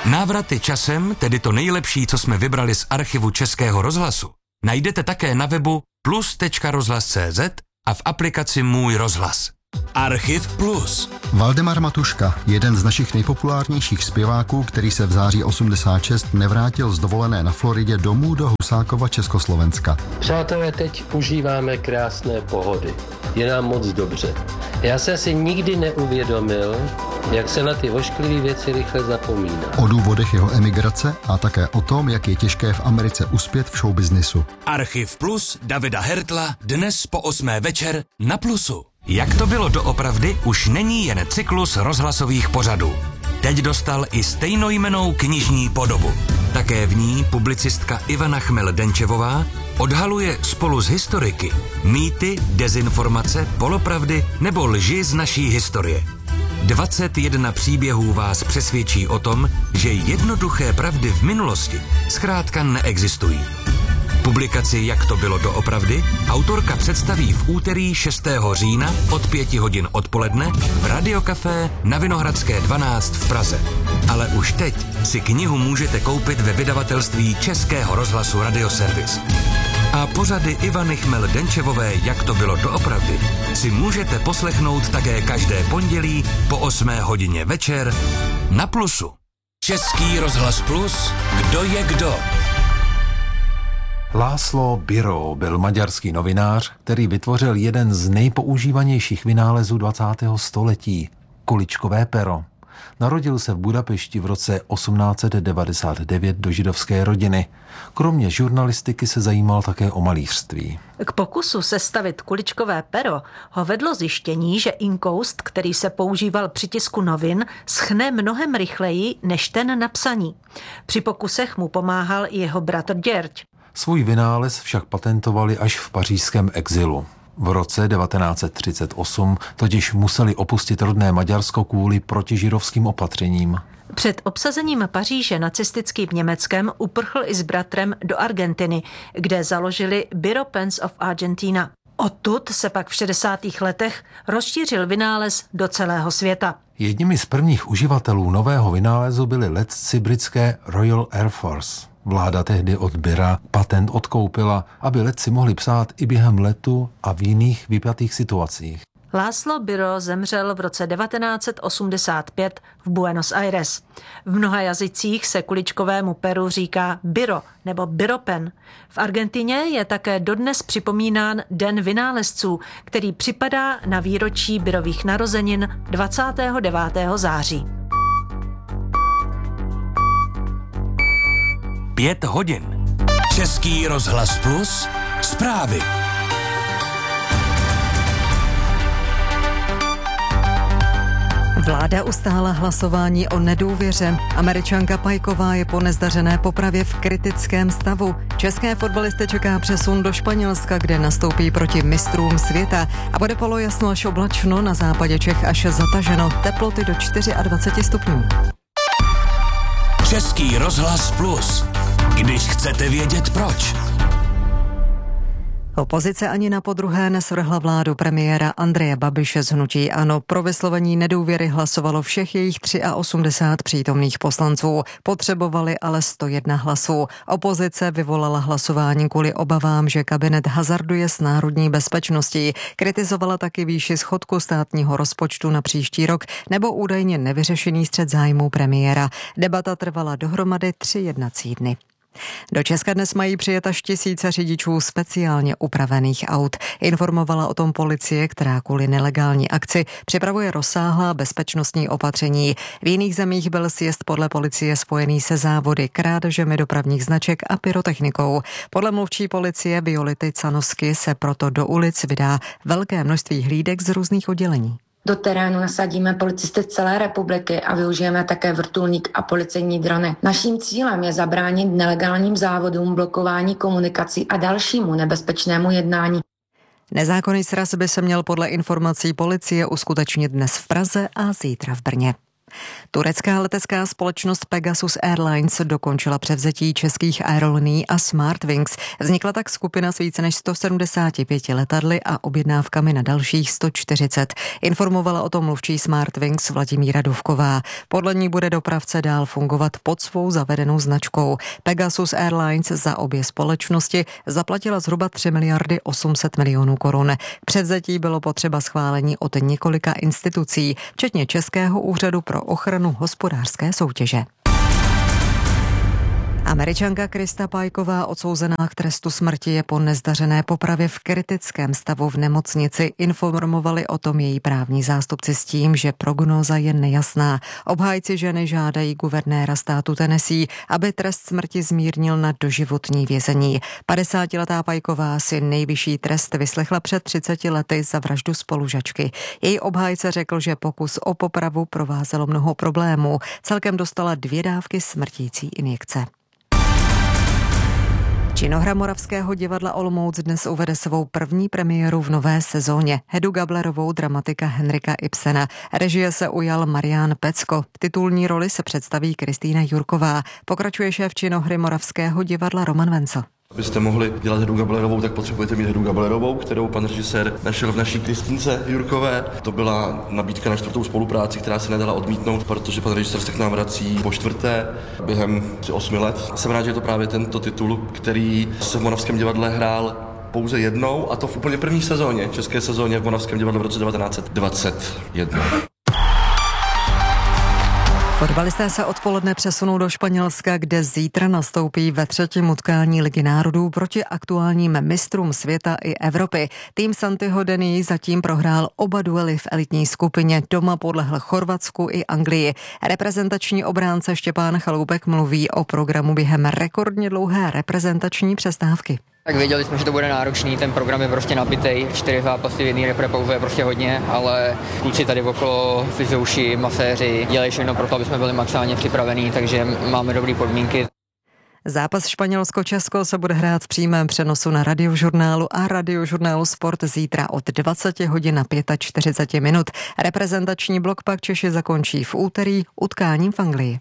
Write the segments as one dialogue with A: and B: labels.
A: Návraty časem, tedy to nejlepší, co jsme vybrali z archivu Českého rozhlasu, najdete také na webu plus.rozhlas.cz a v aplikaci Můj rozhlas. Archiv Plus.
B: Valdemar Matuška, jeden z našich nejpopulárnějších zpěváků, který se v září 86 nevrátil z dovolené na Floridě domů do Husákova, Československa.
C: Přátelé, teď užíváme krásné pohody. Je nám moc dobře. Já se asi nikdy neuvědomil, jak se na ty ošklivé věci rychle zapomíná.
B: O důvodech jeho emigrace a také o tom, jak je těžké v Americe uspět v showbiznisu.
A: Archiv Plus Davida Hertla dnes po 8. večer na Plusu. Jak to bylo doopravdy, už není jen cyklus rozhlasových pořadů. Teď dostal i stejnojmennou knižní podobu. Také v ní publicistka Ivana Chmel-Denčevová odhaluje spolu s historiky mýty, dezinformace, polopravdy nebo lži z naší historie. 21 příběhů vás přesvědčí o tom, že jednoduché pravdy v minulosti zkrátka neexistují. Publikaci Jak to bylo doopravdy autorka představí v úterý 6. října od 5 hodin odpoledne v Radiokafé na Vinohradské 12 v Praze. Ale už teď si knihu můžete koupit ve vydavatelství Českého rozhlasu Radioservis. A pořady Ivany Chmel-Denčevové Jak to bylo doopravdy si můžete poslechnout také každé pondělí po 8. hodině večer na Plusu. Český rozhlas Plus, kdo je kdo?
D: László Biró byl maďarský novinář, který vytvořil jeden z nejpoužívanějších vynálezů 20. století – kuličkové pero. Narodil se v Budapešti v roce 1899 do židovské rodiny. Kromě žurnalistiky se zajímal také o malířství.
E: K pokusu sestavit kuličkové pero ho vedlo zjištění, že inkoust, který se používal při tisku novin, schne mnohem rychleji než ten na psaní. Při pokusech mu pomáhal i jeho bratr Děrď.
D: Svůj vynález však patentovali až v pařížském exilu. V roce 1938 totiž museli opustit rodné Maďarsko kvůli protižidovským opatřením.
E: Před obsazením Paříže nacistickým Německem uprchl i s bratrem do Argentiny, kde založili Bureau Pens of Argentina. Odtud se pak v 60. letech rozšířil vynález do celého světa.
D: Jedními z prvních uživatelů nového vynálezu byli letci britské Royal Air Force. Vláda tehdy od Bira patent odkoupila, aby letci mohli psát i během letu a v jiných vypjatých situacích.
E: László Biró zemřel v roce 1985 v Buenos Aires. V mnoha jazycích se kuličkovému peru říká biro nebo biropen. V Argentině je také dodnes připomínán Den vynálezců, který připadá na výročí Birových narozenin 29. září.
A: 5 hodin. Český rozhlas Plus, zprávy.
F: Vláda ustála hlasování o nedůvěře. Američanka Pajková je po nezdařené popravě v kritickém stavu. České fotbalisty čeká přesun do Španělska, kde nastoupí proti mistrům světa. A bude polojasno až oblačno, na západě Čech až zataženo. Teploty do 24 stupňů.
A: Český rozhlas Plus. Když chcete vědět proč.
F: Opozice ani na podruhé nesvrhla vládu premiéra Andreje Babiše z hnutí ANO. Pro vyslovení nedůvěry hlasovalo všech jejich 83 přítomných poslanců. Potřebovali ale 101 hlasů. Opozice vyvolala hlasování kvůli obavám, že kabinet hazarduje s národní bezpečností. Kritizovala taky výši schodku státního rozpočtu na příští rok nebo údajně nevyřešený střet zájmů premiéra. Debata trvala dohromady 3 jednací dny. Do Česka dnes mají přijet až tisíce řidičů speciálně upravených aut. Informovala o tom policie, která kvůli nelegální akci připravuje rozsáhlá bezpečnostní opatření. V jiných zemích byl sjezd podle policie spojený se závody, krádežemi dopravních značek a pyrotechnikou. Podle mluvčí policie Violety Canosky se proto do ulic vydá velké množství hlídek z různých oddělení.
G: Do terénu nasadíme policisty z celé republiky a využijeme také vrtulník a policejní drony. Naším cílem je zabránit nelegálním závodům, blokování komunikací a dalšímu nebezpečnému jednání.
F: Nezákonný sraz by se měl podle informací policie uskutečnit dnes v Praze a zítra v Brně. Turecká letecká společnost Pegasus Airlines dokončila převzetí českých aerolinií a Smartwings. Vznikla tak skupina s více než 175 letadly a objednávkami na dalších 140. Informovala o tom mluvčí Smartwings Vladimíra Duvková. Podle ní bude dopravce dál fungovat pod svou zavedenou značkou. Pegasus Airlines za obě společnosti zaplatila zhruba 3 miliardy 800 milionů korun. Převzetí bylo potřeba schválení od několika institucí, včetně Českého úřadu pro ochranu hospodářské soutěže. Američanka Krista Pajková, odsouzená k trestu smrti, je po nezdařené popravě v kritickém stavu v nemocnici. Informovali o tom její právní zástupci s tím, že prognóza je nejasná. Obhájci ženy žádají guvernéra státu Tennessee, aby trest smrti zmírnil na doživotní vězení. 50letá Pajková si nejvyšší trest vyslechla před 30 lety za vraždu spolužačky. Její obhájce řekl, že pokus o popravu provázelo mnoho problémů. Celkem dostala 2 dávky smrtící injekce. Činohra Moravského divadla Olomouc dnes uvede svou první premiéru v nové sezóně. Hedu Gablerovou dramatika Henrika Ibsena. Režie se ujal Marián Pecko. V titulní roli se představí Kristýna Jurková. Pokračuje šéf činohry Moravského divadla Roman Vencel.
H: Abyste mohli dělat Hedu Gablerovou, tak potřebujete mít Hedu Gablerovou, kterou pan režisér našel v naší Kristýnce Jurkové. To byla nabídka na 4. spolupráci, která se nedala odmítnout, protože pan režisér se k nám vrací po 4. během 8 let. Jsem rád, že je to právě tento titul, který se v Moravském divadle hrál pouze jednou, a to v úplně první sezóně, české sezóně v Moravském divadle v roce 1921.
F: Fotbalisté se odpoledne přesunou do Španělska, kde zítra nastoupí ve 3. utkání Ligy národů proti aktuálním mistrům světa i Evropy. Tým Santiho Dení zatím prohrál oba duely v elitní skupině. Doma podlehl Chorvatsku i Anglii. Reprezentační obránce Štěpán Chaloupek mluví o programu během rekordně dlouhé reprezentační přestávky.
I: Tak věděli jsme, že to bude náročný, ten program je prostě nabitej, 4 zápasy v jedné repre-pauze je prostě hodně, ale kluci tady okolo, fyziouši, maséři, dělají všechno pro to, aby jsme byli maximálně připravení, takže máme dobré podmínky.
F: Zápas Španělsko-Česko se bude hrát v přímém přenosu na Radiožurnálu a Radiožurnálu Sport zítra od 20 hodin na 45 minut. Reprezentační blok pak Češi zakončí v úterý utkáním v Anglii.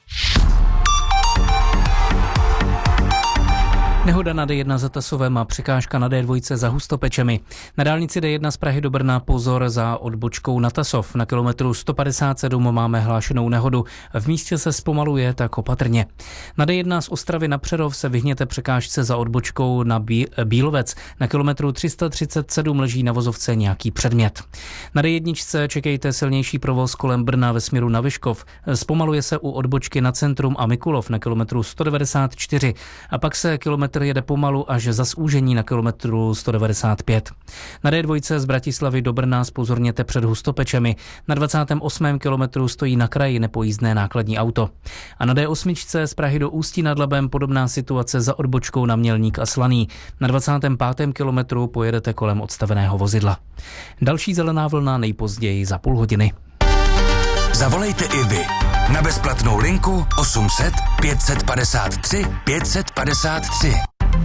J: Nehoda na D1 za Tasovem a překážka na D2 za Hustopečemi. Na dálnici D1 z Prahy do Brna pozor za odbočkou na Tasov. Na kilometru 157 máme hlášenou nehodu. V místě se zpomaluje, tak opatrně. Na D1 z Ostravy na Přerov se vyhněte překážce za odbočkou na Bílovec. Na kilometru 337 leží na vozovce nějaký předmět. Na D1 čekejte silnější provoz kolem Brna ve směru na Vyškov. Zpomaluje se u odbočky na Centrum a Mikulov na kilometru 194 a pak se kilometr jede pomalu až za zúžení na kilometru 195. Na D2 z Bratislavy do Brna zpozorněte před Hustopečemi. Na 28. kilometru stojí na kraji nepojízdné nákladní auto. A na D8 z Prahy do Ústí nad Labem podobná situace za odbočkou na Mělník a Slaný. Na 25. kilometru pojedete kolem odstaveného vozidla. Další zelená vlna nejpozději za půl hodiny.
A: Zavolejte i vy na bezplatnou linku 800 553 553.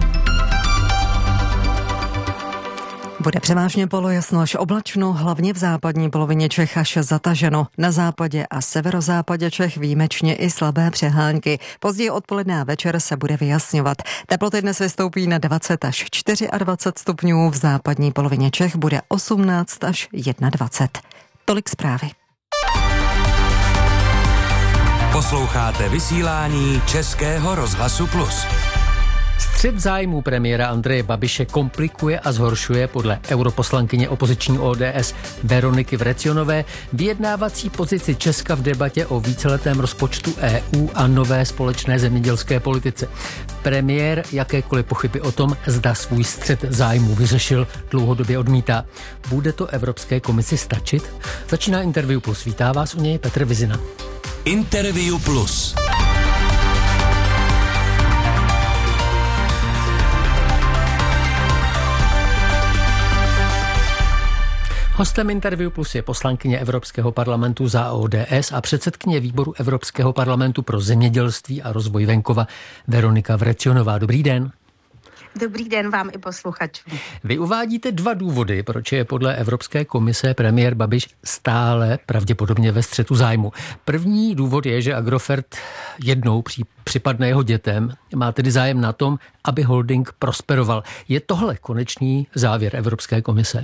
F: Bude převážně polojasno až oblačno, hlavně v západní polovině Čech až zataženo. Na západě a severozápadě Čech výjimečně i slabé přehánky. Později odpoledne a večer se bude vyjasňovat. Teploty dnes vystoupí na 20 až 24 stupňů, v západní polovině Čech bude 18 až 21. Tolik zprávy.
A: Posloucháte vysílání Českého rozhlasu Plus.
K: Střet zájmů premiéra Andreje Babiše komplikuje a zhoršuje podle europoslankyně opoziční ODS Veroniky Vrecionové vyjednávací pozici Česka v debatě o víceletém rozpočtu EU a nové společné zemědělské politice. Premiér jakékoliv pochyby o tom, zda svůj střet zájmů vyřešil, dlouhodobě odmítá. Bude to Evropské komisi stačit? Začíná Interview Plus. Vítá vás u něj Petr Vizina.
A: Interview Plus.
K: Hostem Interview Plus je poslankyně Evropského parlamentu za ODS a předsedkyně výboru Evropského parlamentu pro zemědělství a rozvoj venkova Veronika Vrecionová. Dobrý den.
L: Dobrý den vám i posluchačům.
K: Vy uvádíte 2 důvody, proč je podle Evropské komise premiér Babiš stále pravděpodobně ve střetu zájmu. První důvod je, že Agrofert jednou připadne jeho dětem, má tedy zájem na tom, aby holding prosperoval. Je tohle konečný závěr Evropské komise?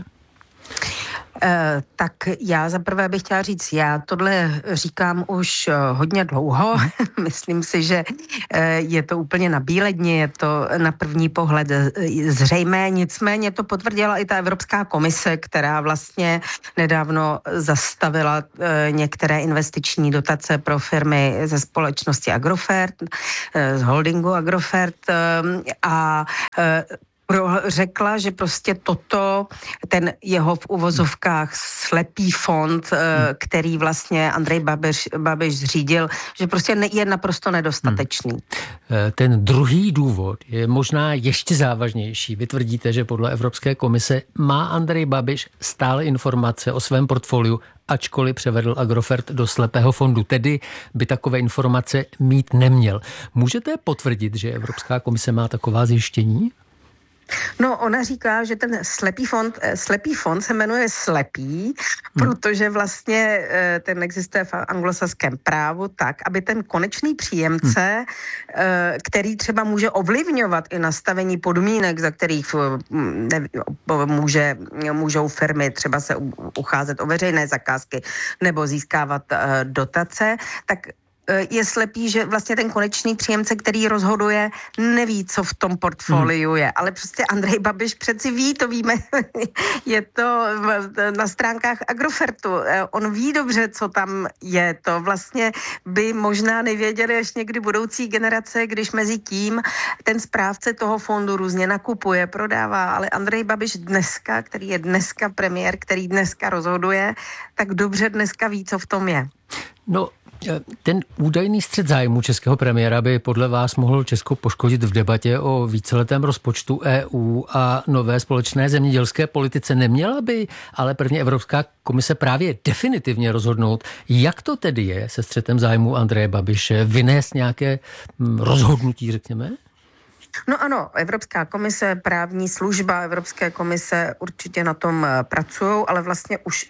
L: Tak já zaprvé bych chtěla říct, já tohle říkám už hodně dlouho. Myslím si, že je to úplně nabíledně, je to na první pohled zřejmé, nicméně to potvrdila i ta Evropská komise, která vlastně nedávno zastavila některé investiční dotace pro firmy ze společnosti Agrofert, z holdingu Agrofert a řekla, že prostě ten jeho v uvozovkách slepý fond, který vlastně Andrej Babiš zřídil, že prostě je naprosto nedostatečný.
K: Ten druhý důvod je možná ještě závažnější. Vy tvrdíte, že podle Evropské komise má Andrej Babiš stále informace o svém portfoliu, ačkoliv převedl Agrofert do slepého fondu, tedy by takové informace mít neměl. Můžete potvrdit, že Evropská komise má taková zjištění?
L: No, ona říká, že ten slepý fond se jmenuje slepý, protože vlastně ten existuje v anglosaském právu tak, aby ten konečný příjemce, který třeba může ovlivňovat i nastavení podmínek, za kterých můžou firmy třeba se ucházet o veřejné zakázky nebo získávat dotace, tak je slepý, že vlastně ten konečný příjemce, který rozhoduje, neví, co v tom portfoliu je. Ale prostě Andrej Babiš přeci ví, to víme, je to na stránkách Agrofertu. On ví dobře, co tam je. To vlastně by možná nevěděli až někdy budoucí generace, když mezi tím ten správce toho fondu různě nakupuje, prodává. Ale Andrej Babiš dneska, který je dneska premiér, který dneska rozhoduje, tak dobře dneska ví, co v tom je.
K: No, ten údajný střet zájmu českého premiéra by podle vás mohl Česko poškodit v debatě o víceletém rozpočtu EU a nové společné zemědělské politice. Neměla by ale první Evropská komise právě definitivně rozhodnout, jak to tedy je se střetem zájmu Andreje Babiše, vynést nějaké rozhodnutí, řekněme?
L: No ano, Evropská komise, právní služba Evropské komise určitě na tom pracují, ale vlastně už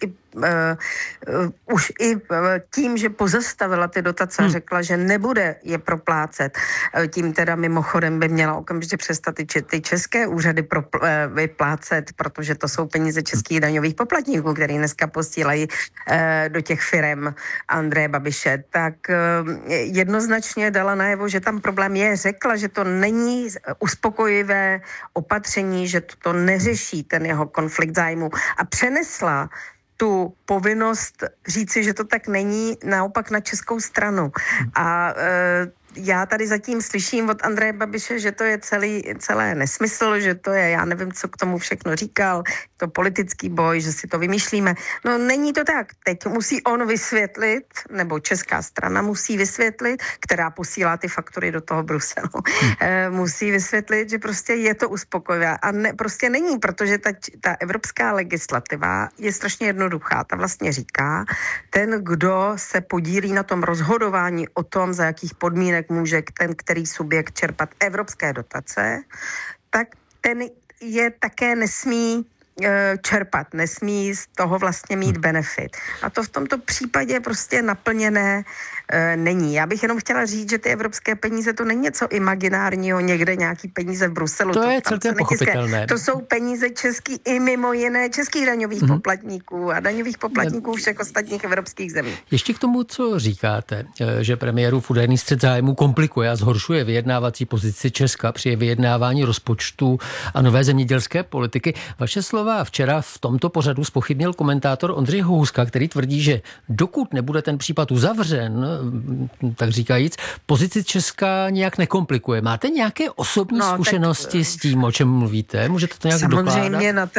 L: i tím, že pozastavila ty dotace, řekla, že nebude je proplácet. Tím teda mimochodem by měla okamžitě přestat ty české úřady vyplácet, protože to jsou peníze českých daňových poplatníků, který dneska posílají do těch firem Andreje Babiše. Tak jednoznačně dala najevo, že tam problém je. Řekla, že to není uspokojivé opatření, že to neřeší ten jeho konflikt zájmu a přenesla tu povinnost říci, že to tak není, naopak na českou stranu. A já tady zatím slyším od Andreje Babiše, že to je celé nesmysl, že to je, já nevím, co k tomu všechno říkal, to politický boj, že si to vymýšlíme. No není to tak. Teď musí on vysvětlit, nebo česká strana musí vysvětlit, která posílá ty faktury do toho Bruselu. Musí vysvětlit, že prostě je to uspokojivé. A prostě není, protože ta evropská legislativa je strašně jednoduchá. Ta vlastně říká, ten, kdo se podílí na tom rozhodování o tom, za jakých podmínek může ten, který subjekt čerpat evropské dotace, tak ten je také nesmí čerpat, nesmí z toho vlastně mít benefit. A to v tomto případě prostě naplněné není. Já bych jenom chtěla říct, že ty evropské peníze to není něco imaginárního, někde nějaký peníze v Bruselu.
K: To je celkem pochopitelné.
L: To jsou peníze i mimo jiné českých daňových poplatníků a daňových poplatníků všech ostatních evropských zemí.
K: Ještě k tomu, co říkáte, že premiérův údajný střet zájmu komplikuje a zhoršuje vyjednávací pozici Česka při vyjednávání rozpočtu a nové zemědělské politiky. Vaše slova včera v tomto pořadu zpochybnil komentátor Ondřej Houska, který tvrdí, že dokud nebude ten případ uzavřen, tak říkajíc, pozici Česka nějak nekomplikuje. Máte nějaké osobní zkušenosti s tím, o čem mluvíte? Můžete to nějak dokládat?
L: Samozřejmě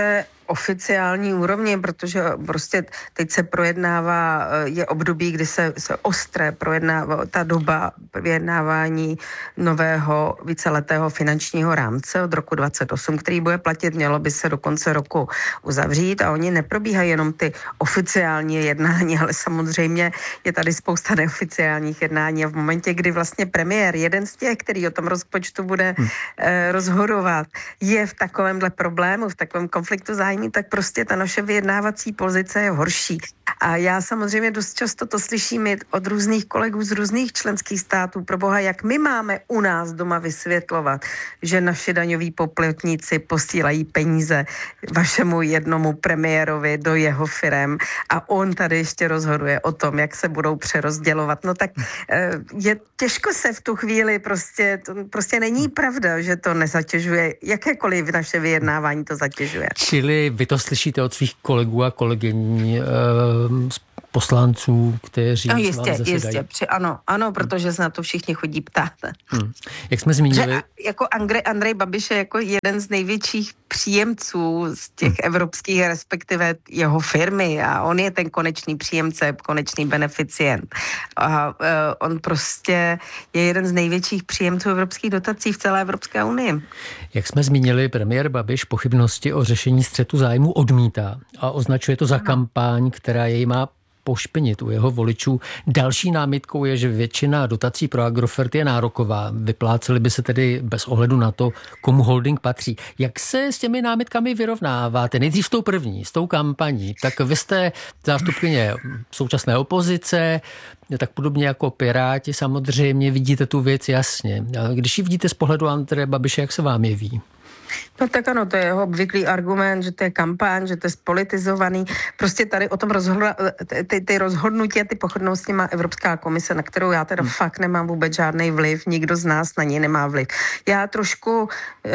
L: oficiální úrovni, protože prostě teď se projednává, je období, kdy se ostré projednává ta doba vyjednávání nového víceletého finančního rámce od roku 2028, který bude platit, mělo by se do konce roku uzavřít a oni neprobíhají jenom ty oficiální jednání, ale samozřejmě je tady spousta neoficiálních jednání a v momentě, kdy vlastně premiér, jeden z těch, který o tom rozpočtu bude rozhodovat, je v takovémhle problému, v takovém konfliktu zájmu, tak prostě ta naše vyjednávací pozice je horší. A já samozřejmě dost často to slyším od různých kolegů z různých členských států, proboha, jak my máme u nás doma vysvětlovat, že naši daňoví poplatníci posílají peníze vašemu jednomu premiérovi do jeho firem a on tady ještě rozhoduje o tom, jak se budou přerozdělovat. No tak je těžko se v tu chvíli prostě není pravda, že to nezatěžuje, jakékoliv naše vyjednávání to zatěžuje.
K: Čili vy to slyšíte od svých kolegů a kolegyň poslanců, kteří
L: no,
K: s vámi zasedají.
L: Jistě, ano, protože se na to všichni chodí ptát.
K: Jak jsme zmínili...
L: Že jako Andrej Babiš je jako jeden z největších příjemců z těch evropských, respektive jeho firmy a on je ten konečný příjemce, konečný beneficient. A on prostě je jeden z největších příjemců evropských dotací v celé Evropské unii.
K: Jak jsme zmínili, premiér Babiš pochybnosti o řešení střetu zájmu odmítá a označuje to za kampaň, která jej má pošpinit u jeho voličů. Další námitkou je, že většina dotací pro Agrofert je nároková. Vyplácely by se tedy bez ohledu na to, komu holding patří. Jak se s těmi námitkami vyrovnáváte? Nejdřív s tou první, s tou kampaní. Tak vy jste zástupkyně současné opozice, tak podobně jako Piráti samozřejmě vidíte tu věc jasně. Když ji vidíte z pohledu Andreje Babiše, jak se vám jeví?
L: No tak ano, to je jeho obvyklý argument, že to je kampaň, že to je spolitizovaný. Prostě tady o tom ty rozhodnutí a ty pochodnosti má Evropská komise, na kterou já teda fakt nemám vůbec žádný vliv, nikdo z nás na ní nemá vliv. Já trošku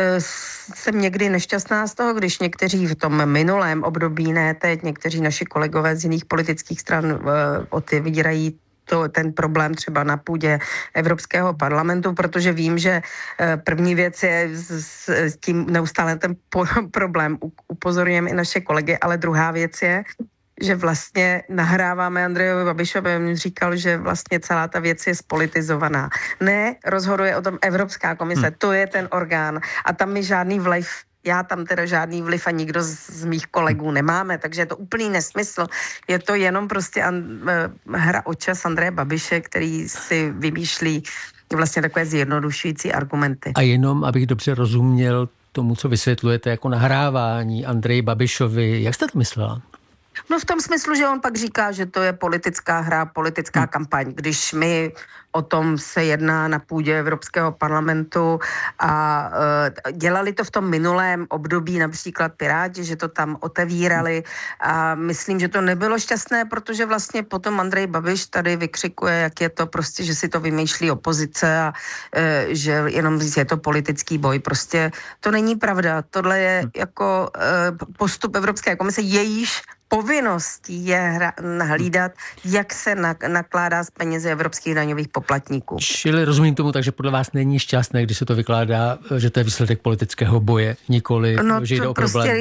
L: jsem někdy nešťastná z toho, když někteří v tom minulém období, ne teď, někteří naši kolegové z jiných politických stran otevírají ten problém třeba na půdě Evropského parlamentu, protože vím, že první věc je s tím neustále ten problém. Upozorňujeme i naše kolegy, ale druhá věc je, že vlastně nahráváme Andrejovi Babišovi, on říkal, že vlastně celá ta věc je spolitizovaná. Ne, rozhoduje o tom Evropská komise, to je ten orgán a tam mi žádný vliv. Já tam teda žádný vliv a nikdo z mých kolegů nemáme, takže je to úplný nesmysl. Je to jenom prostě hra o čas Andreje Babiše, který si vymýšlí vlastně takové zjednodušující argumenty.
K: A jenom, abych dobře rozuměl tomu, co vysvětlujete jako nahrávání Andreji Babišovi, jak jste to myslela?
L: No v tom smyslu, že on pak říká, že to je politická hra, politická kampaň. Když my o tom se jedná na půdě Evropského parlamentu a dělali to v tom minulém období například Piráti, že to tam otevírali a myslím, že to nebylo šťastné, protože vlastně potom Andrej Babiš tady vykřikuje, jak je to prostě, že si to vymýšlí opozice a že jenom je to politický boj. Prostě to není pravda. Tohle je jako postup Evropské komise, jejíž povinností je hlídat, jak se nakládá s penězi evropských daňových poplatníků.
K: Čili rozumím tomu, takže podle vás není šťastné, když se to vykládá, že to je výsledek politického boje, nikoli, že jde o problém.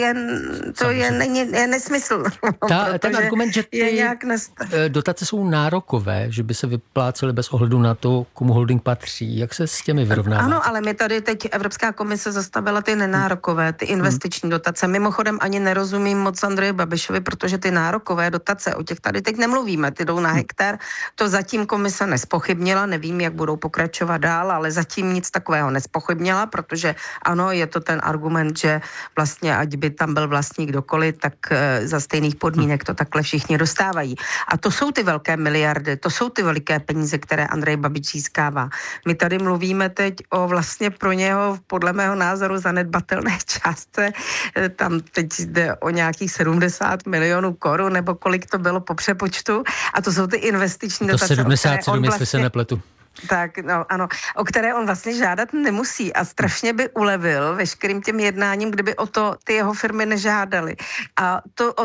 L: To je nesmysl.
K: Ten argument, že ty dotace jsou nárokové, že by se vyplácely bez ohledu na to, komu holding patří. Jak se s těmi vyrovnáváte?
L: Ano, ale my tady teď Evropská komise zastavila ty nenárokové, ty investiční dotace. Mimochodem ani nerozumím moc Andreji Babišovi, protože ty nárokové dotace, o těch tady teď nemluvíme, ty jdou na hektar, to zatím komise nespochybnila, nevím, jak budou pokračovat dál, ale zatím nic takového nespochybnila, protože ano, je to ten argument, že vlastně, ať by tam byl vlastník kdokoliv, tak za stejných podmínek to takhle všichni dostávají. A to jsou ty velké miliardy, to jsou ty veliké peníze, které Andrej Babiš získává. My tady mluvíme teď o vlastně pro něho, podle mého názoru, zanedbatelné částce. Tam teď jde o nějakých 70 milionů korun, nebo kolik to bylo po přepočtu. A to jsou ty investiční dotace.
K: To 77, jestli se nepletu.
L: Tak, no, ano, o které on vlastně žádat nemusí a strašně by ulevil veškerým těm jednáním, kdyby o to ty jeho firmy nežádaly. A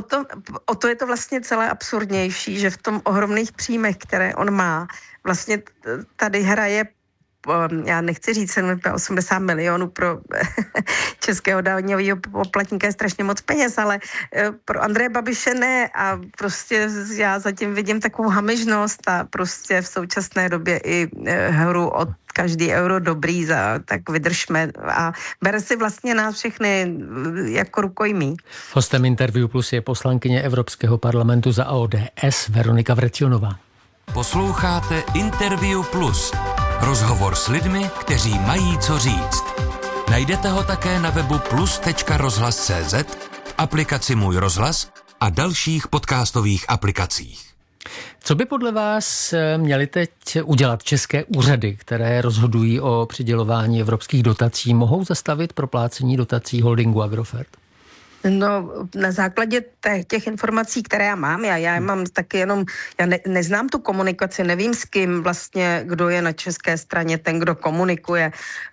L: o to je to vlastně celé absurdnější, že v tom ohromných příjmech, které on má, vlastně tady hraje já nechci říct 80 milionů pro českého daňového poplatníka je strašně moc peněz, ale pro Andreje Babiše ne a prostě já zatím vidím takovou hamižnost a prostě v současné době i hru od každý euro dobrý, tak vydržme a bere si vlastně nás všechny jako rukojmí.
K: Hostem Interview Plus je poslankyně Evropského parlamentu za ODS Veronika Vrecionová.
A: Posloucháte Interview Plus. Rozhovor s lidmi, kteří mají co říct. Najdete ho také na webu plus.rozhlas.cz, v aplikaci Můj rozhlas a dalších podcastových aplikacích.
K: Co by podle vás měly teď udělat české úřady, které rozhodují o přidělování evropských dotací? Mohou zastavit proplácení dotací holdingu Agrofert?
L: No, na základě těch informací, které já mám, já mám taky jenom, neznám tu komunikaci, nevím s kým vlastně, kdo je na české straně, ten, kdo komunikuje,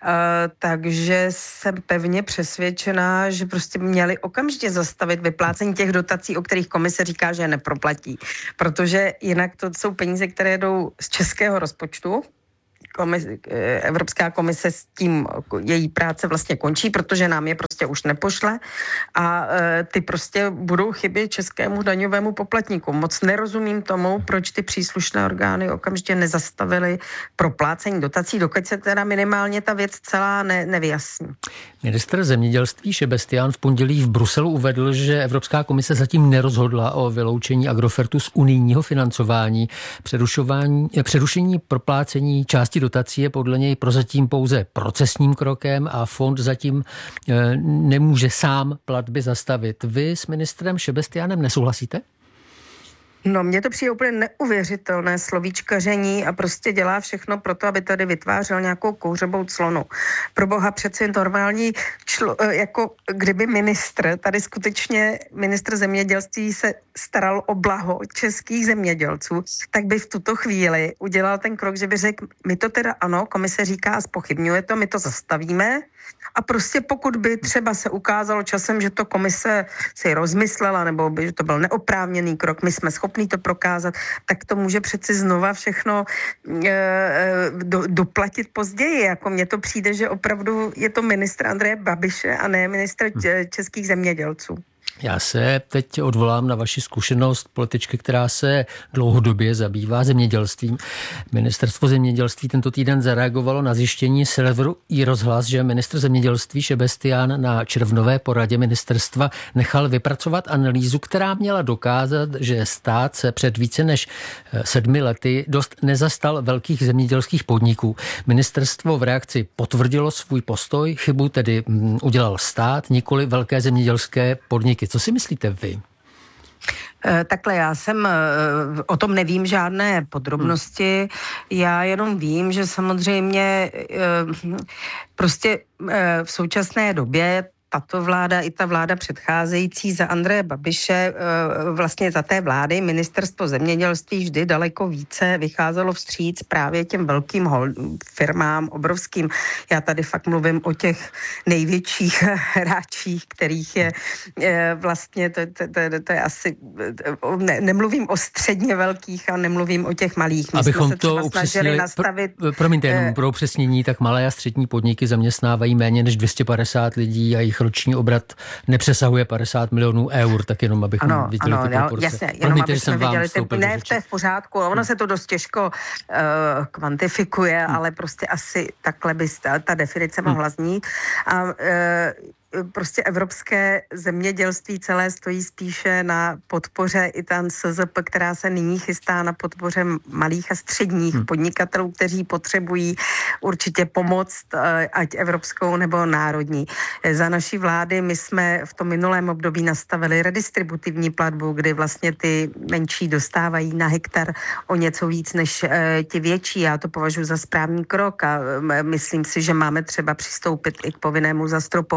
L: takže jsem pevně přesvědčená, že prostě měli okamžitě zastavit vyplácení těch dotací, o kterých komise říká, že je neproplatí, protože jinak to jsou peníze, které jdou z českého rozpočtu. Evropská komise s tím její práce vlastně končí, protože nám je prostě už nepošle a ty prostě budou chybět českému daňovému poplatníku. Moc nerozumím tomu, proč ty příslušné orgány okamžitě nezastavily proplácení dotací, dokud se teda minimálně ta věc celá nevyjasní.
K: Ministr zemědělství Šebestián v pondělí v Bruselu uvedl, že Evropská komise zatím nerozhodla o vyloučení Agrofertu z unijního financování. Přerušení proplácení části dotací je podle něj prozatím pouze procesním krokem a fond zatím nemůže sám platby zastavit. Vy s ministrem Šebestiánem nesouhlasíte?
L: No, mně to přijde úplně neuvěřitelné slovíčkaření a prostě dělá všechno pro to, aby tady vytvářel nějakou kouřovou clonu. Pro boha přece normální jako kdyby tady skutečně ministr zemědělství se staral o blaho českých zemědělců, tak by v tuto chvíli udělal ten krok, že by řekl, my to teda ano, komise říká a zpochybňuje to, my to zastavíme a prostě pokud by třeba se ukázalo časem, že to komise si rozmyslela nebo by, že to byl neoprávněný krok, my jsme schopni to prokázat, tak to může přeci znova všechno doplatit později. Jako mně to přijde, že opravdu je to ministr Andreje Babiše a ne ministr českých zemědělců.
K: Já se teď odvolám na vaši zkušenost političky, která se dlouhodobě zabývá zemědělstvím. Ministerstvo zemědělství tento týden zareagovalo na zjištění serveru iRozhlas, že ministr zemědělství Šebestián na červnové poradě ministerstva nechal vypracovat analýzu, která měla dokázat, že stát se před více než 7 lety dost nezastal velkých zemědělských podniků. Ministerstvo v reakci potvrdilo svůj postoj, chybu tedy udělal stát, nikoli velké zemědělské podniky. Co si myslíte vy?
L: Takhle já o tom nevím žádné podrobnosti, já jenom vím, že samozřejmě prostě v současné době tato vláda i ta vláda předcházející za Andreje Babiše, vlastně za té vlády, ministerstvo zemědělství vždy daleko více vycházelo vstříc právě těm velkým firmám, obrovským. Já tady fakt mluvím o těch největších hráčích, kterých je vlastně, to je asi, nemluvím o středně velkých a nemluvím o těch malých. My
K: abychom
L: jsme se
K: to upřesnili, promiňte, jenom pro upřesnění, tak malé a střední podniky zaměstnávají méně než 250 lidí a jejich roční obrat nepřesahuje 50 milionů eur, tak jenom abychom viděli ty proporce.
L: Jasně, jenom abychom viděli, ne, to je v pořádku, ono se to dost těžko kvantifikuje, ale prostě asi takhle by ta definice mohla znít. A prostě evropské zemědělství celé stojí spíše na podpoře i ta SZP, která se nyní chystá na podpoře malých a středních podnikatelů, kteří potřebují určitě pomoc, ať evropskou nebo národní. Za naší vlády my jsme v tom minulém období nastavili redistributivní platbu, kdy vlastně ty menší dostávají na hektar o něco víc než ti větší. Já to považuji za správný krok a myslím si, že máme třeba přistoupit i k povinnému zastropování do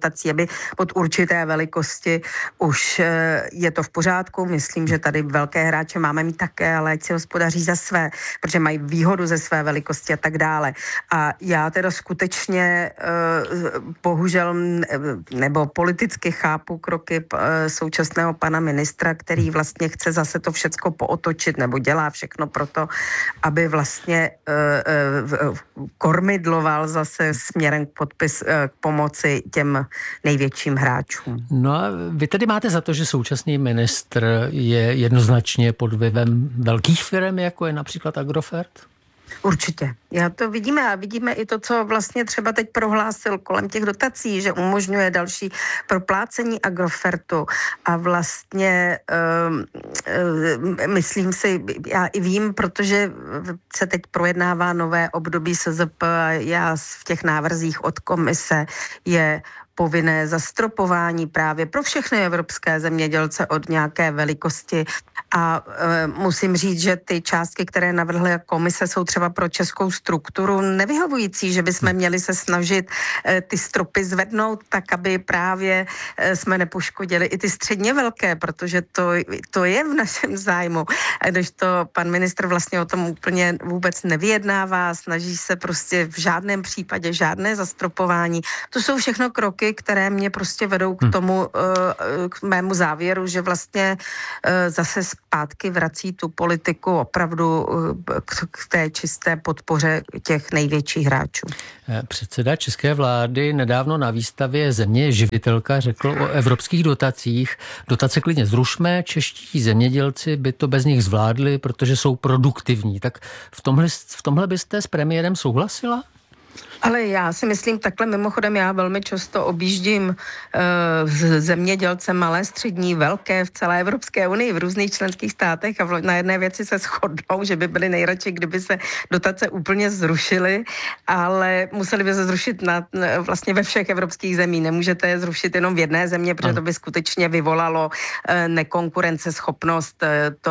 L: dotací, aby pod určité velikosti už je to v pořádku. Myslím, že tady velké hráče máme mít také, ale ať si hospodaří za své, protože mají výhodu ze své velikosti a tak dále. A já teda skutečně bohužel nebo politicky chápu kroky současného pana ministra, který vlastně chce zase to všecko pootočit nebo dělá všechno pro to, aby vlastně kormidloval zase směrem k pomoci těm největším hráčům.
K: No a vy tedy máte za to, že současný ministr je jednoznačně pod vlivem velkých firm, jako je například Agrofert?
L: Určitě. Já to vidíme a vidíme i to, co vlastně třeba teď prohlásil kolem těch dotací, že umožňuje další proplácení Agrofertu a vlastně myslím si, já i vím, protože se teď projednává nové období SZP a já v těch návrzích od komise je povinné zastropování právě pro všechny evropské zemědělce od nějaké velikosti a musím říct, že ty částky, které navrhla komise, jsou třeba pro českou strukturu nevyhovující, že bychom měli se snažit ty stropy zvednout tak, aby právě jsme nepoškodili i ty středně velké, protože to je v našem zájmu. Když to pan ministr vlastně o tom úplně vůbec nevyjednává, snaží se prostě v žádném případě žádné zastropování. To jsou všechno kroky, které mě prostě vedou k tomu, k mému závěru, že vlastně zase zpátky vrací tu politiku opravdu k té čisté podpoře těch největších hráčů.
K: Předseda české vlády nedávno na výstavě Země je živitelka řekl o evropských dotacích. Dotace klidně zrušme, čeští zemědělci by to bez nich zvládli, protože jsou produktivní. Tak v tomhle byste s premiérem souhlasila?
L: Ale já si myslím, takhle mimochodem já velmi často objíždím zemědělce malé, střední, velké v celé Evropské unii, v různých členských státech a na jedné věci se shodnou, že by byli nejradši, kdyby se dotace úplně zrušily, ale museli by se zrušit vlastně ve všech evropských zemích. Nemůžete je zrušit jenom v jedné země, protože to by skutečně vyvolalo nekonkurenceschopnost.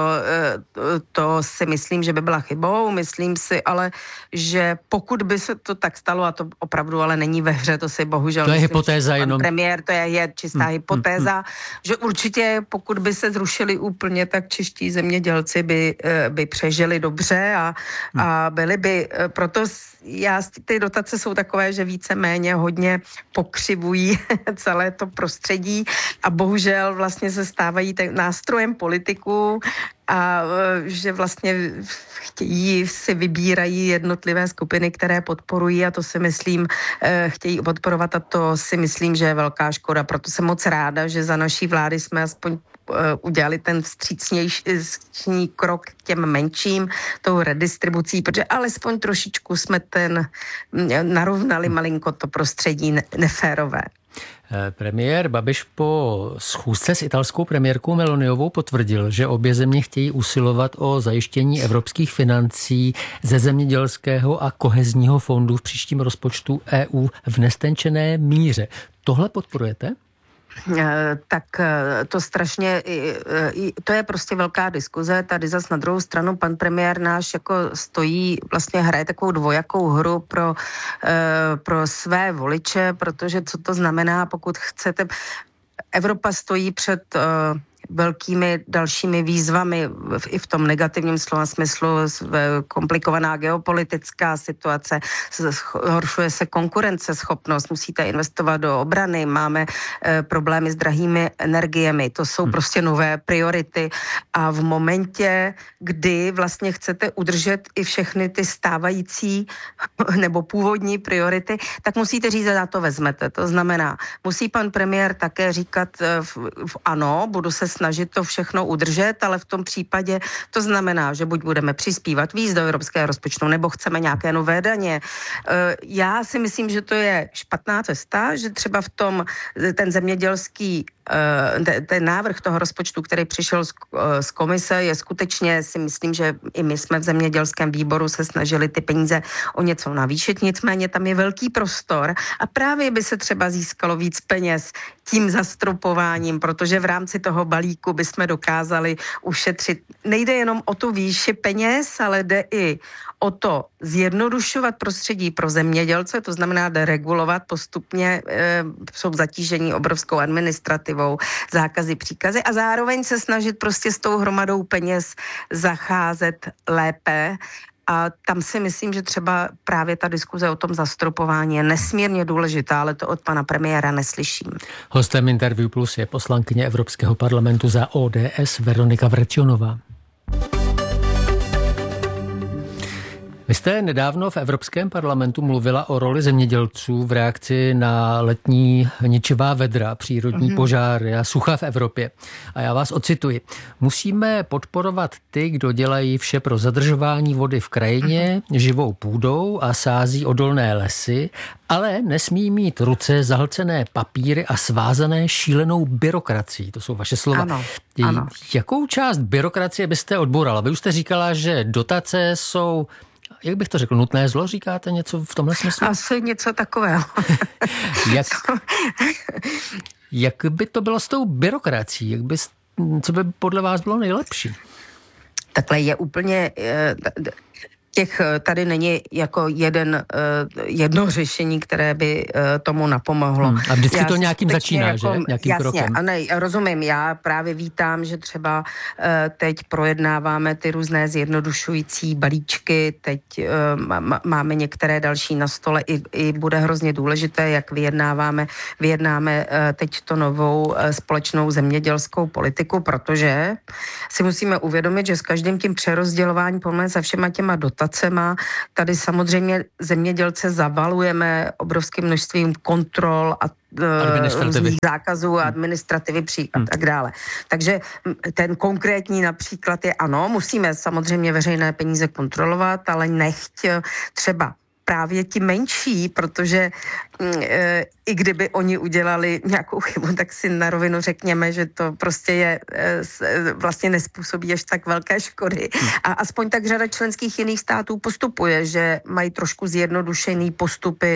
L: To si myslím, že by byla chybou. Myslím si ale, že pokud by se to tak stalo, a to opravdu ale není ve hře, to si bohužel...
K: To je hypotéza jenom.
L: Premiér, to je čistá hypotéza, že určitě pokud by se zrušili úplně, tak čeští zemědělci by přežili dobře a byli by, proto ty dotace jsou takové, že víceméně hodně pokřivují celé to prostředí a bohužel vlastně se stávají nástrojem politiků a že vlastně si vybírají jednotlivé skupiny, které podporují a to si myslím, chtějí podporovat a to si myslím, že je velká škoda. Proto jsem moc ráda, že za naší vlády jsme aspoň udělali ten vstřícnější krok k těm menším, tou redistribucí, protože alespoň trošičku jsme narovnali malinko to prostředí neférové.
K: Premiér Babiš po schůzce s italskou premiérkou Meloniovou potvrdil, že obě země chtějí usilovat o zajištění evropských financí ze zemědělského a kohezního fondu v příštím rozpočtu EU v nestenčené míře. Tohle podporujete?
L: Tak to strašně, to je prostě velká diskuze. Tady zas na druhou stranu pan premiér náš jako stojí, vlastně hraje takovou dvojakou hru pro své voliče, protože co to znamená, pokud chcete, Evropa stojí před velkými dalšími výzvami i v tom negativním slova smyslu, komplikovaná geopolitická situace, zhoršuje se konkurenceschopnost, musíte investovat do obrany, máme problémy s drahými energiemi, to jsou prostě nové priority a v momentě, kdy vlastně chcete udržet i všechny ty stávající nebo původní priority, tak musíte říct, že za to vezmete. To znamená, musí pan premiér také říkat ano, budu se snažit to všechno udržet, ale v tom případě to znamená, že buď budeme přispívat víc do evropského rozpočtu, nebo chceme nějaké nové daně. Já si myslím, že to je špatná cesta, že třeba ten zemědělský ten návrh toho rozpočtu, který přišel z komise, je skutečně, si myslím, že i my jsme v zemědělském výboru se snažili ty peníze o něco navýšit, nicméně tam je velký prostor a právě by se třeba získalo víc peněz tím zastropováním, protože v rámci toho balíku bychom dokázali ušetřit. Nejde jenom o tu výši peněz, ale jde i o to zjednodušovat prostředí pro zemědělce, to znamená deregulovat postupně, jsou zatížení obrovskou administrativou, zákazy, příkazy a zároveň se snažit prostě s tou hromadou peněz zacházet lépe. A tam si myslím, že třeba právě ta diskuze o tom zastropování je nesmírně důležitá, ale to od pana premiéra neslyším.
K: Hostem Interview Plus je poslankyně Evropského parlamentu za ODS Veronika Vrecionová. Vy jste nedávno v Evropském parlamentu mluvila o roli zemědělců v reakci na letní ničivá vedra, přírodní požáry a sucha v Evropě. A já vás ocituji. Musíme podporovat ty, kdo dělají vše pro zadržování vody v krajině, živou půdou a sází odolné lesy, ale nesmí mít ruce zahlcené papíry a svázané šílenou byrokracií. To jsou vaše slova.
L: Ano.
K: Jakou část byrokracie byste odbourala? Vy už jste říkala, že dotace jsou, jak bych to řekl, nutné zlo, říkáte něco v tomhle smyslu?
L: Asi něco takového.
K: Jak by to bylo s tou byrokracií? Co by podle vás bylo nejlepší?
L: Takhle je úplně... Tady není jako jedno řešení, které by tomu napomohlo.
K: A vždycky to nějakým začíná, že? Nějakým krokem.
L: Ano, rozumím. Já právě vítám, že třeba teď projednáváme ty různé zjednodušující balíčky, teď máme některé další na stole i bude hrozně důležité, jak vyjednáme teď to novou společnou zemědělskou politiku, protože si musíme uvědomit, že s každým tím přerozdělováním se všema těma dotacema, tady samozřejmě zemědělce zavalujeme obrovským množstvím kontrol a různých zákazů a administrativy a tak dále. Takže ten konkrétní například je ano, musíme samozřejmě veřejné peníze kontrolovat, ale nechť třeba právě ti menší, protože i kdyby oni udělali nějakou chybu, tak si na rovinu řekněme, že to prostě je vlastně nespůsobí až tak velké škody. A aspoň tak řada členských jiných států postupuje, že mají trošku zjednodušený postupy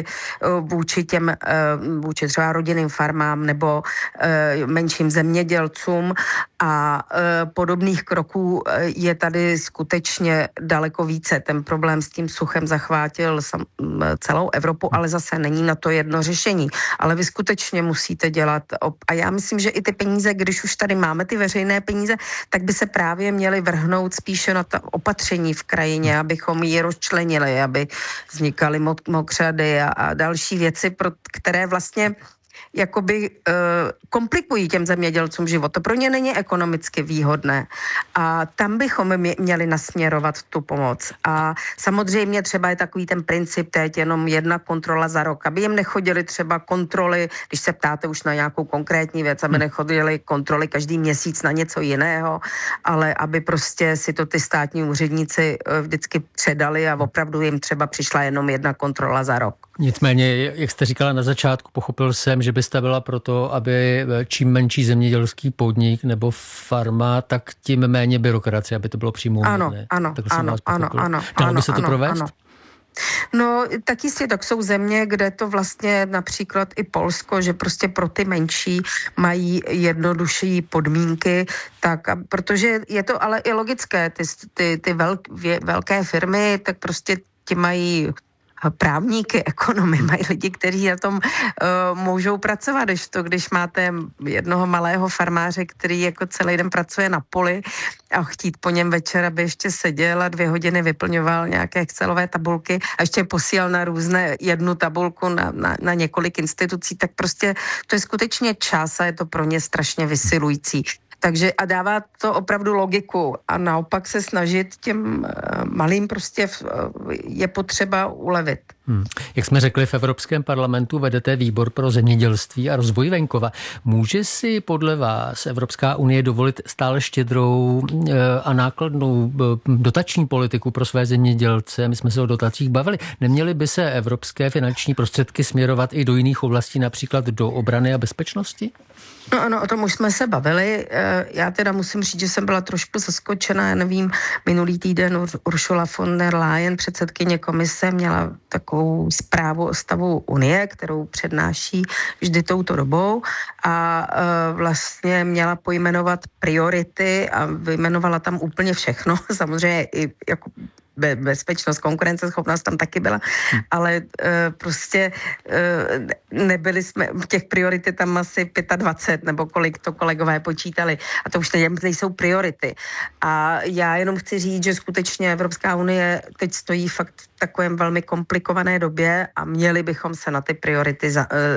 L: vůči třeba rodinným farmám nebo menším zemědělcům a podobných kroků je tady skutečně daleko více. Ten problém s tím suchem zachvátil celou Evropu, ale zase není na to jedno řešení. Ale vy skutečně musíte dělat, a já myslím, že i ty peníze, když už tady máme ty veřejné peníze, tak by se právě měly vrhnout spíše na ta opatření v krajině, abychom ji rozčlenili, aby vznikaly mokřady a další věci, které vlastně jakoby komplikují těm zemědělcům život. To pro ně není ekonomicky výhodné. A tam bychom měli nasměrovat tu pomoc. A samozřejmě třeba je takový ten princip teď jenom jedna kontrola za rok, aby jim nechodili třeba kontroly, když se ptáte už na nějakou konkrétní věc, aby nechodili kontroly každý měsíc na něco jiného, ale aby prostě si to ty státní úředníci vždycky předali a opravdu jim třeba přišla jenom jedna kontrola za rok.
K: Nicméně, jak jste říkala na začátku, pochopil jsem, že byste byla proto, aby čím menší zemědělský podnik nebo farma, tak tím méně byrokracie, aby to bylo přímo uměrné.
L: Ano.
K: Dalo by se to provést?
L: Ano. No, tak jistě, tak jsou země, kde to vlastně například i Polsko, že prostě pro ty menší mají jednodušší podmínky, tak, protože je to ale i logické, ty velké firmy, tak prostě ti mají právníky, ekonomy, mají lidi, kteří na tom můžou pracovat, když máte jednoho malého farmáře, který jako celý den pracuje na poli a chtít po něm večer, aby ještě seděl a 2 hodiny vyplňoval nějaké excelové tabulky a ještě posílal na jednu tabulku na několik institucí, tak prostě to je skutečně čas a je to pro ně strašně vysilující. Takže a dává to opravdu logiku a naopak se snažit těm malým prostě je potřeba ulevit.
K: Jak jsme řekli, v Evropském parlamentu vedete výbor pro zemědělství a rozvoj venkova. Může si podle vás Evropská unie dovolit stále štědrou a nákladnou dotační politiku pro své zemědělce? My jsme se o dotacích bavili. Neměly by se evropské finanční prostředky směrovat i do jiných oblastí, například do obrany a bezpečnosti?
L: No ano, o tom už jsme se bavili. Já teda musím říct, že jsem byla trošku zaskočena. Já nevím, minulý týden Ursula von der Leyen, předsedkyně komise, měla takovou zprávu o stavu Unie, kterou přednáší vždy touto dobou a vlastně měla pojmenovat priority a vyjmenovala tam úplně všechno. Samozřejmě i jako bezpečnost, konkurenceschopnost tam taky byla, ale prostě nebyli jsme, v těch priority tam asi 25, nebo kolik to kolegové počítali. A to už nejsou priority. A já jenom chci říct, že skutečně Evropská unie teď stojí fakt v takovém velmi komplikované době a měli bychom se na ty priority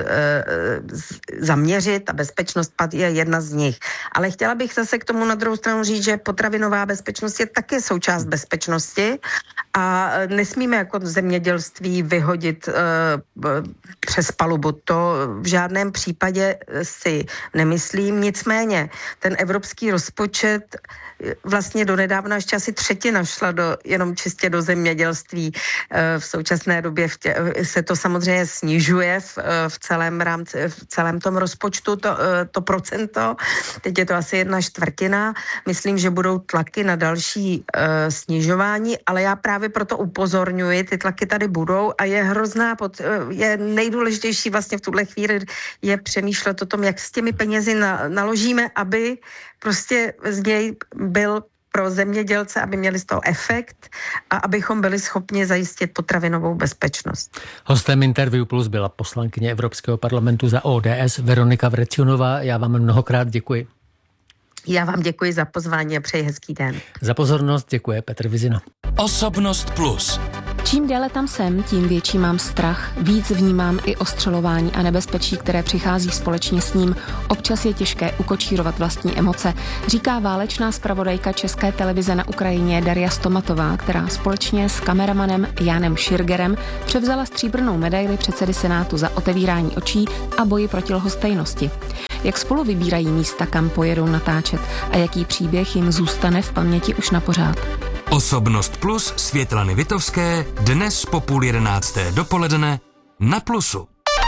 L: zaměřit a bezpečnost je jedna z nich. Ale chtěla bych zase k tomu na druhou stranu říct, že potravinová bezpečnost je také součást bezpečnosti a nesmíme jako zemědělství vyhodit přes palubu. To v žádném případě si nemyslím. Nicméně ten evropský rozpočet vlastně donedávna ještě asi třetina šla jenom čistě do zemědělství. V současné době se to samozřejmě snižuje v celém tom rozpočtu, to procento. Teď je to asi 1/4. Myslím, že budou tlaky na další snižování, ale já právě proto upozorňuji, ty tlaky tady budou a je nejdůležitější vlastně v tuhle chvíli je přemýšlet o tom, jak s těmi penězi naložíme, aby prostě z něj byl pro zemědělce, aby měli z toho efekt a abychom byli schopni zajistit potravinovou bezpečnost.
K: Hostem Interview Plus byla poslankyně Evropského parlamentu za ODS Veronika Vrecionová. Já vám mnohokrát děkuji.
L: Já vám děkuji za pozvání a přeji hezký den.
K: Za pozornost děkuje Petr Vizina.
A: Osobnost Plus.
M: Čím déle tam jsem, tím větší mám strach, víc vnímám i ostřelování a nebezpečí, které přichází společně s ním. Občas je těžké ukočírovat vlastní emoce, říká válečná zpravodajka České televize na Ukrajině Daria Stomatová, která společně s kameramanem Jánem Širgerem převzala stříbrnou medaili předsedy Senátu za otevírání očí a boji proti lhostejnosti. Jak spolu vybírají místa, kam pojedou natáčet a jaký příběh jim zůstane v paměti už na pořád.
A: Osobnost Plus Světlany Vitovské dnes po 10:30 dopoledne na Plusu.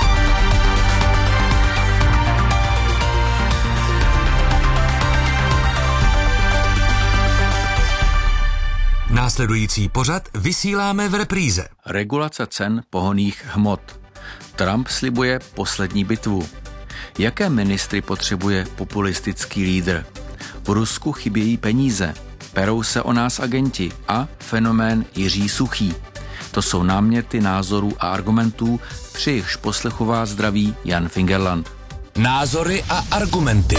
A: Následující pořad vysíláme v repríze.
N: Regulace cen pohonných hmot. Trump slibuje poslední bitvu. Jaké ministry potřebuje populistický lídr? V Rusku chybějí peníze. Perou se o nás agenti a fenomén Jiří Suchý. To jsou náměty názorů a argumentů, při jichž poslechu vás zdraví Jan Fingerland.
A: Názory a argumenty.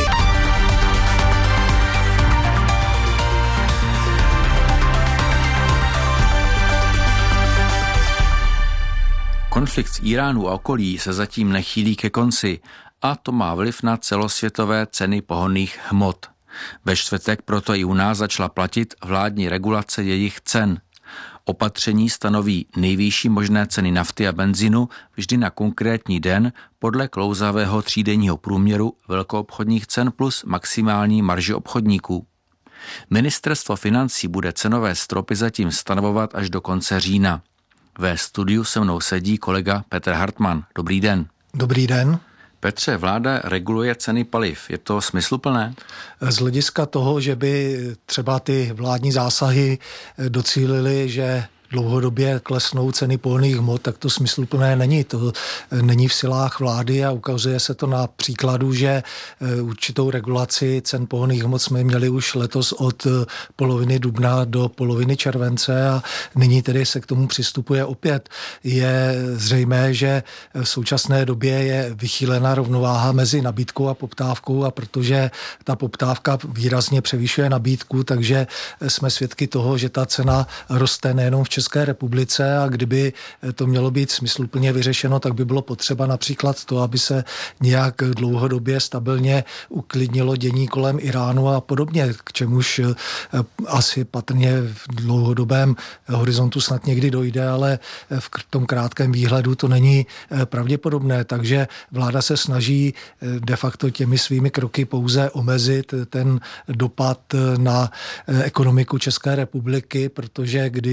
N: Konflikt s Iránu a okolí se zatím nechýlí ke konci a to má vliv na celosvětové ceny pohonných hmot. Ve čtvrtek proto i u nás začala platit vládní regulace jejich cen. Opatření stanoví nejvyšší možné ceny nafty a benzínu vždy na konkrétní den podle klouzavého třídenního průměru velkoobchodních cen plus maximální marže obchodníků. Ministerstvo financí bude cenové stropy zatím stanovovat až do konce října. Ve studiu se mnou sedí kolega Petr Hartmann. Dobrý den.
O: Dobrý den.
N: Petře, vláda reguluje ceny paliv. Je to smysluplné?
O: Z hlediska toho, že by třeba ty vládní zásahy docílily, že dlouhodobě klesnou ceny pohonných hmot, tak to smysluplné není. To není v silách vlády a ukazuje se to na příkladu, že určitou regulaci cen pohonných hmot jsme měli už letos od poloviny dubna do poloviny července a nyní tedy se k tomu přistupuje opět. Je zřejmé, že v současné době je vychýlená rovnováha mezi nabídkou a poptávkou a protože ta poptávka výrazně převyšuje nabídku, takže jsme svědky toho, že ta cena roste nejenom v České republice a kdyby to mělo být smysluplně vyřešeno, tak by bylo potřeba například to, aby se nějak dlouhodobě stabilně uklidnilo dění kolem Iránu a podobně, k čemuž asi patrně v dlouhodobém horizontu snad někdy dojde, ale v tom krátkém výhledu to není pravděpodobné, takže vláda se snaží de facto těmi svými kroky pouze omezit ten dopad na ekonomiku České republiky, protože když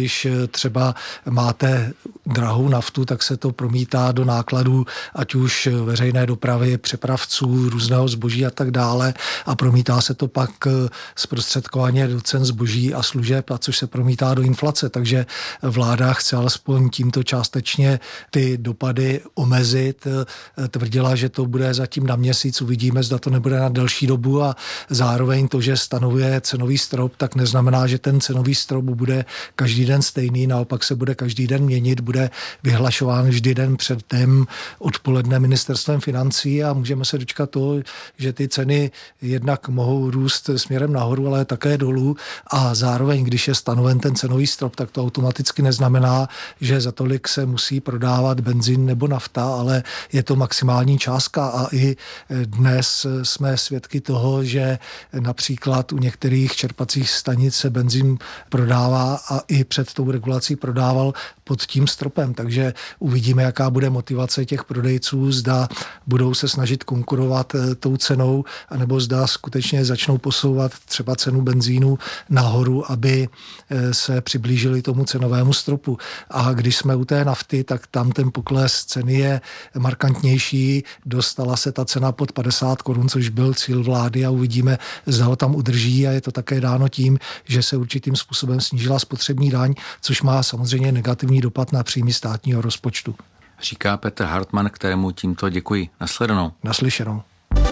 O: třeba máte drahou naftu, tak se to promítá do nákladů, ať už veřejné dopravy, přepravců, různého zboží a tak dále a promítá se to pak zprostředkovaně do cen zboží a služeb, a což se promítá do inflace. Takže vláda chce alespoň tímto částečně ty dopady omezit. Tvrdila, že to bude zatím na měsíc, uvidíme, zda to nebude na delší dobu a zároveň to, že stanovuje cenový strop, tak neznamená, že ten cenový strop bude každý den stejný, naopak se bude každý den měnit, bude vyhlašován vždy den předem odpoledne ministerstvem financí a můžeme se dočkat toho, že ty ceny jednak mohou růst směrem nahoru, ale také dolů a zároveň, když je stanoven ten cenový strop, tak to automaticky neznamená, že za tolik se musí prodávat benzín nebo nafta, ale je to maximální částka a i dnes jsme svědky toho, že například u některých čerpacích stanic se benzín prodává a i před tou regulací prodával pod tím stropem, takže uvidíme, jaká bude motivace těch prodejců, zda budou se snažit konkurovat tou cenou, anebo zda skutečně začnou posouvat třeba cenu benzínu nahoru, aby se přiblížili tomu cenovému stropu. A když jsme u té nafty, tak tam ten pokles ceny je markantnější, dostala se ta cena pod 50 korun, což byl cíl vlády a uvidíme, zda ho tam udrží a je to také dáno tím, že se určitým způsobem snížila spotřební daň, což má samozřejmě negativní dopad na příjmy státního rozpočtu.
N: Říká Petr Hartmann, kterému tímto děkuji. Nasledanou.
O: Naslyšenou.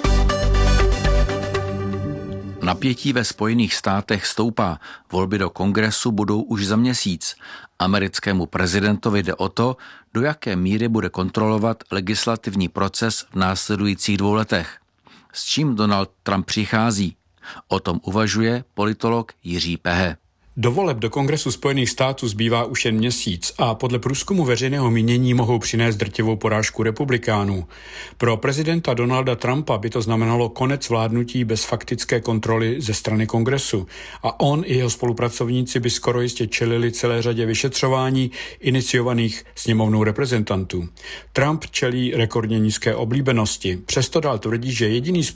N: Napětí ve Spojených státech stoupá. Volby do kongresu budou už za měsíc. Americkému prezidentovi jde o to, do jaké míry bude kontrolovat legislativní proces v následujících 2 letech. S čím Donald Trump přichází? O tom uvažuje politolog Jiří Pehe.
P: Do voleb do Kongresu Spojených států zbývá už jen měsíc a podle průzkumu veřejného mínění mohou přinést drtivou porážku republikánů. Pro prezidenta Donalda Trumpa by to znamenalo konec vládnutí bez faktické kontroly ze strany Kongresu a on i jeho spolupracovníci by skoro jistě čelili celé řadě vyšetřování iniciovaných sněmovnou reprezentantů. Trump čelí rekordně nízké oblíbenosti, přesto dál tvrdí, že jediný